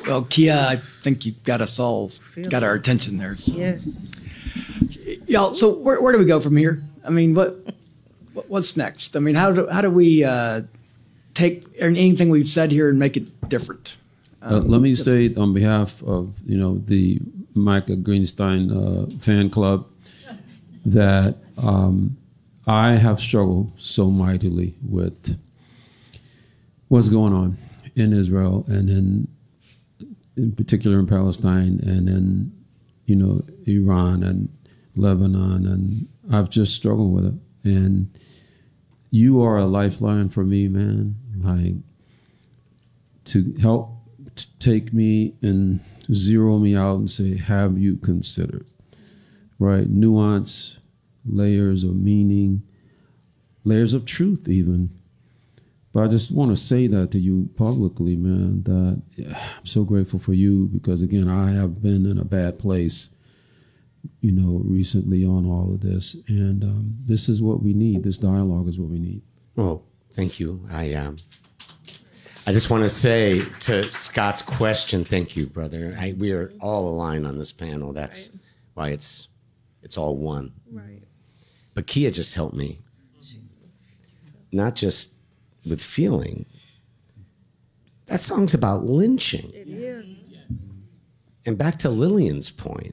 Well, Kia, I think you got us all, got our attention there. So. Yes. Y'all, so where do we go from here? I mean, what's next? I mean, how do we take anything we've said here and make it different? Let me say on behalf of the Micah Greenstein fan club that I have struggled so mightily with what's going on in Israel and in particular in Palestine and in Iran and Lebanon, and I've just struggled with it. And you are a lifeline for me, man. Like, to help take me and zero me out and say, have you considered? Right? Nuance, layers of meaning, layers of truth even. But I just want to say that to you publicly, man, that I'm so grateful for you because, again, I have been in a bad place, recently on all of this. And this is what we need. This dialogue is what we need. Well, thank you. I just want to say to Scott's question, thank you, brother. We are all aligned on this panel. That's right. Why it's all one. Right. But Kia just helped me. Not just with feeling. That song's about lynching. It is. And back to Lillian's point.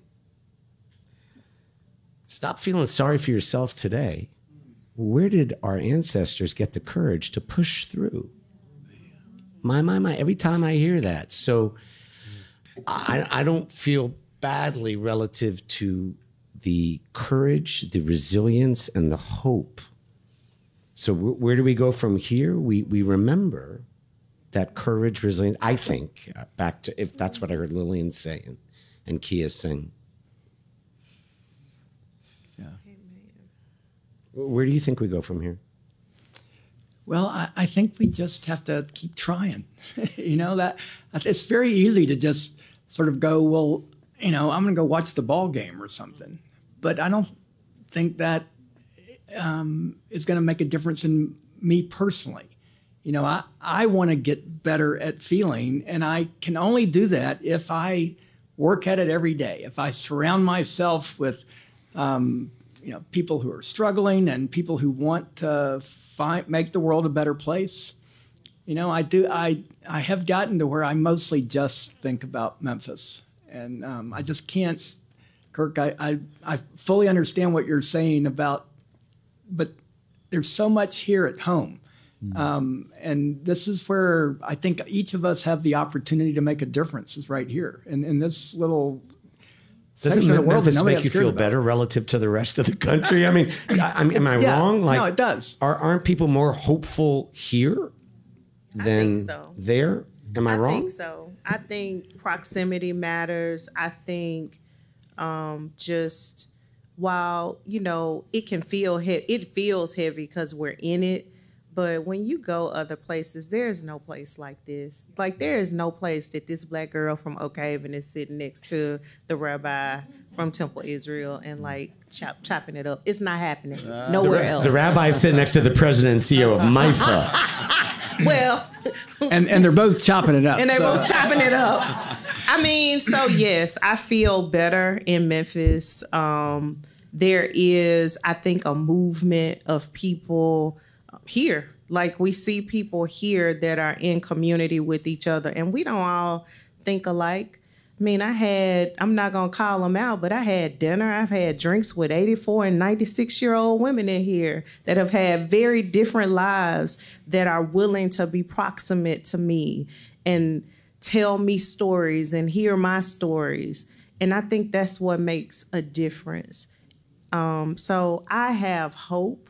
Stop feeling sorry for yourself today. Where did our ancestors get the courage to push through? My. Every time I hear that. So I don't feel badly relative to the courage, the resilience, and the hope. So where do we go from here? We remember that courage, resilience, I think, back to, if that's what I heard Lillian say and Kia sing. Yeah. Where do you think we go from here? Well, I think we just have to keep trying. That it's very easy to just sort of go, well, I'm going to go watch the ball game or something. But I don't think that is going to make a difference in me personally. I want to get better at feeling, and I can only do that if I work at it every day. If I surround myself with, people who are struggling and people who want to make the world a better place. I have gotten to where I mostly just think about Memphis, and I just can't. Kirk, I fully understand what you're saying about, but there's so much here at home. And this is where I think each of us have the opportunity to make a difference is right here in this little Doesn't Memphis make you feel better relative to the rest of the country? I mean, am I wrong? No, it does. Aren't people more hopeful here than there? Am I wrong? I think so. I think proximity matters. I think just while, it can feel it feels heavy because we're in it. But when you go other places, there's no place like this. Like, there is no place that this black girl from Oak Haven is sitting next to the rabbi from Temple Israel and, chopping it up. It's not happening nowhere else. The rabbi is sitting next to the president and CEO of MIFA. Well. and they're both chopping it up. And they're both chopping it up. I mean, so, yes, I feel better in Memphis. There is, I think, a movement of people here. Like, we see people here that are in community with each other, and we don't all think alike. I mean, I'm not going to call them out, but I had dinner. I've had drinks with 84 and 96-year-old women in here that have had very different lives that are willing to be proximate to me and tell me stories and hear my stories. And I think that's what makes a difference. So I have hope.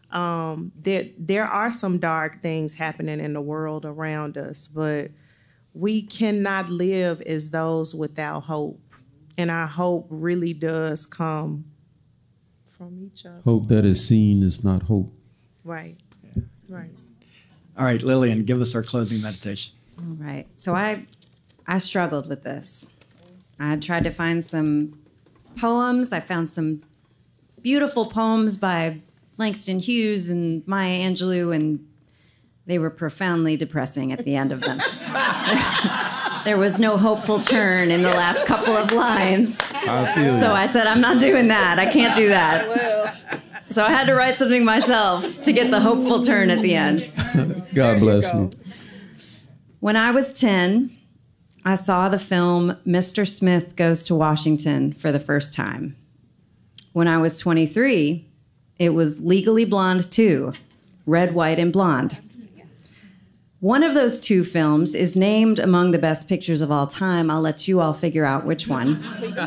There are some dark things happening in the world around us, but we cannot live as those without hope. And our hope really does come from each other. Hope that is seen is not hope. Right. Yeah. Right. All right, Lillian, give us our closing meditation. All right. So I struggled with this. I tried to find some poems. I found some beautiful poems by Langston Hughes and Maya Angelou, and they were profoundly depressing at the end of them. There was no hopeful turn in the last couple of lines. I feel So you. I said, I'm not doing that. I can't do that. So I had to write something myself to get the hopeful turn at the end. God bless you. When I was 10, I saw the film Mr. Smith Goes to Washington for the first time. When I was 23, it was Legally Blonde 2, Red, White, and Blonde. One of those two films is named among the best pictures of all time. I'll let you all figure out which one.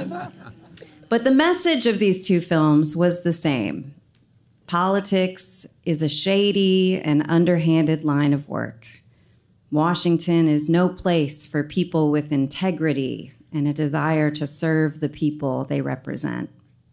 But the message of these two films was the same. Politics is a shady and underhanded line of work. Washington is no place for people with integrity and a desire to serve the people they represent.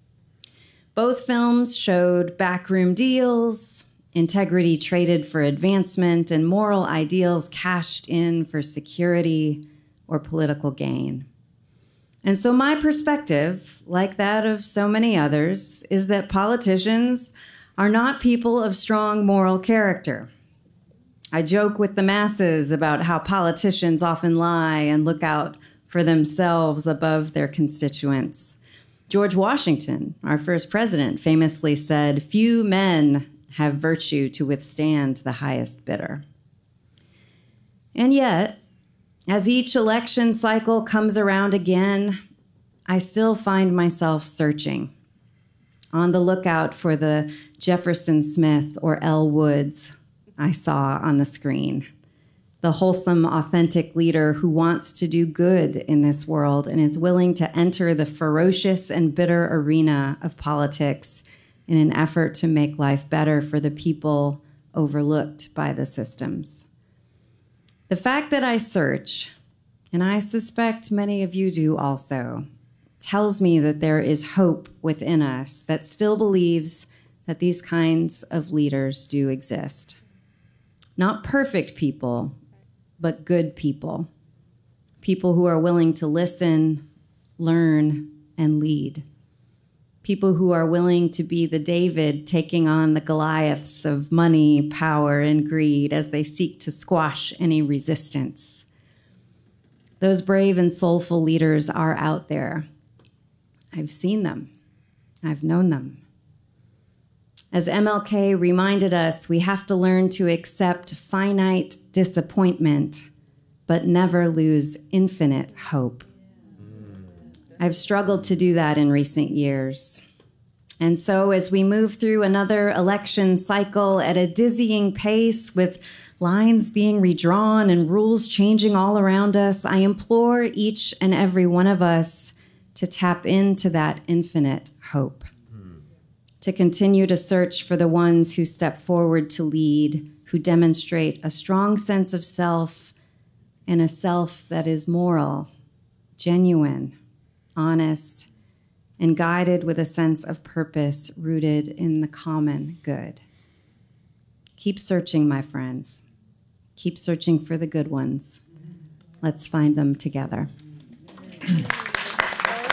Both films showed backroom deals, integrity traded for advancement, and moral ideals cashed in for security or political gain. And so my perspective, like that of so many others, is that politicians are not people of strong moral character. I joke with the masses about how politicians often lie and look out for themselves above their constituents. George Washington, our first president, famously said, "Few men have virtue to withstand the highest bidder." And yet, as each election cycle comes around again, I still find myself searching, on the lookout for the Jefferson Smith or Elle Woods I saw on the screen, the wholesome, authentic leader who wants to do good in this world and is willing to enter the ferocious and bitter arena of politics in an effort to make life better for the people overlooked by the systems. The fact that I search, and I suspect many of you do also, tells me that there is hope within us that still believes that these kinds of leaders do exist. Not perfect people, but good people. People who are willing to listen, learn, and lead. People who are willing to be the David taking on the Goliaths of money, power, and greed as they seek to squash any resistance. Those brave and soulful leaders are out there. I've seen them. I've known them. As MLK reminded us, we have to learn to accept finite disappointment, but never lose infinite hope. I've struggled to do that in recent years. And so as we move through another election cycle at a dizzying pace with lines being redrawn and rules changing all around us, I implore each and every one of us to tap into that infinite hope, to continue to search for the ones who step forward to lead, who demonstrate a strong sense of self and a self that is moral, genuine, honest, and guided with a sense of purpose rooted in the common good. Keep searching, my friends. Keep searching for the good ones. Let's find them together.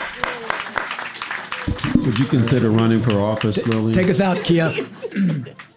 Would you consider running for office, Lily? Take us out, Kia.